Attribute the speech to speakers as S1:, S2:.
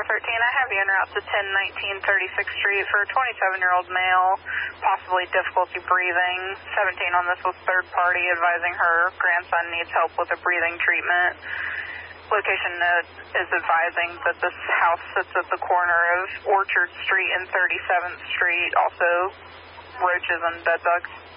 S1: I have you en route to 1019 36th Street for a 27-year-old male, possibly difficulty breathing. 17 on this was third party advising her grandson needs help with a breathing treatment. Location note is advising that this house sits at the corner of Orchard Street and 37th Street, also roaches and bed bugs.